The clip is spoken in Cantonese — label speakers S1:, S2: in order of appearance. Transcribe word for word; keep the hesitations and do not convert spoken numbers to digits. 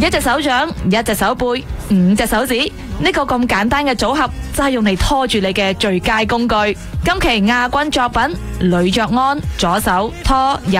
S1: 一隻手掌，一隻手背，五隻手指，呢個咁簡單嘅組合就係用嚟拖住你嘅最佳工具。今期亞軍作品呂爵安，左手拖。